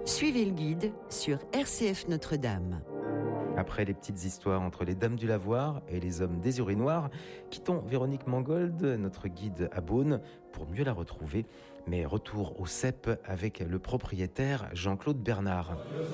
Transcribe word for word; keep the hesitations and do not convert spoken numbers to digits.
Suivez le guide sur R C F Notre-Dame. Après les petites histoires entre les dames du lavoir et les hommes des urinoirs, quittons Véronique Mangold, notre guide à Beaune, pour mieux la retrouver. Mais retour au C E P avec le propriétaire Jean-Claude Bernard.